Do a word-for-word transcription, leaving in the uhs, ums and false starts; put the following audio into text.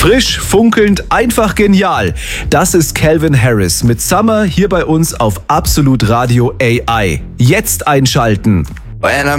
Frisch, funkelnd, einfach genial. Das ist Calvin Harris mit Summer hier bei uns auf Absolut Radio A I. Jetzt einschalten. When I'm